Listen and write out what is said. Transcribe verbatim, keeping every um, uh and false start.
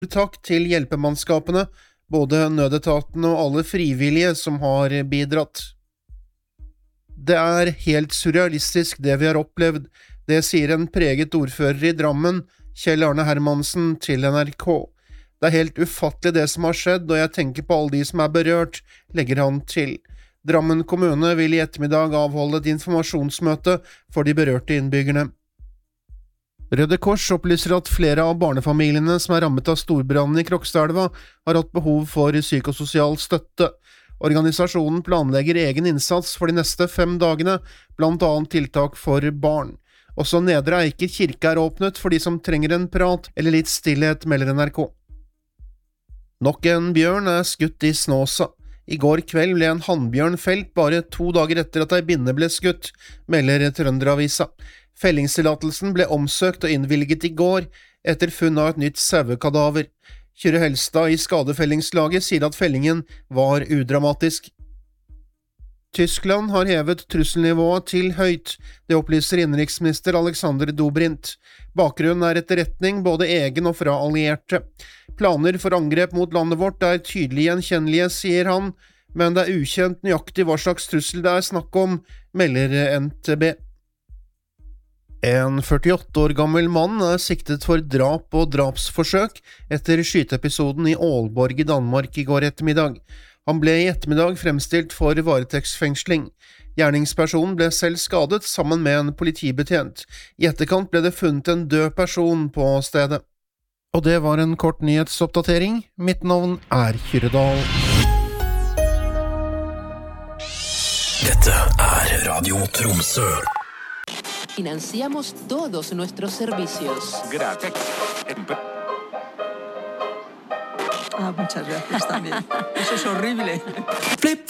Takk til hjelpemannskapene, både nødetaten og alle frivillige som har bidratt. Det er helt surrealistisk det vi har opplevd, det sier en preget ordfører i Drammen, Kjell Arne Hermansen, til N R K. Det er helt ufattelig det som har skjedd, og jeg tenker på alle de som er berørt, legger han til. Drammen kommune vil i ettermiddag avholde et informasjonsmøte for de berørte innbyggerne. Røde Kors opplyser at flere av barnefamiliene som er rammet av storbrannen i Krokstadelva har hatt behov for psykososial støtte. Organisasjonen planlegger egen innsats for de neste fem dagene, blant annet tiltak for barn. Også Nedre Eiker kirke er åpnet for de som trenger en prat eller litt stillhet, melder N R K. Nok en bjørn er skutt i Snåsa. I går kveld ble en hannbjørn felt bare to dager etter at ei binne ble skutt, melder Trønderavisa. Fellingstillatelsen ble omsøkt og innvilget i går, etter funn av et nytt sauekadaver. Kyrre Helstad i skadefellingslaget sier at fellingen var udramatisk. Tyskland har hevet trusselnivået til høyt, det opplyser innenriksminister Alexander Dobrindt. Bakgrunnen er etterretning, både egen og fra allierte. Planer for angrep mot landet vårt er tydelig gjenkjennelige, sier han, men det er ukjent nøyaktig hva slags trussel det er snakk om, melder N T B. En førtiåtte år gammel mann er siktet for drap og drapsforsøk etter skyteepisoden i Aalborg i Danmark i går ettermiddag. Han ble i ettermiddag fremstilt for varetektsfengsling. Gjerningspersonen ble selv skadet sammen med en politibetjent. I etterkant ble det funnet en død person på stedet. Og det var en kort nyhetsoppdatering. Mitt navn er Kyredal. Dette er Radio Tromsø. Financiamos todos nuestros servicios. Gracias. Ah, muchas gracias también. Eso es horrible. Flip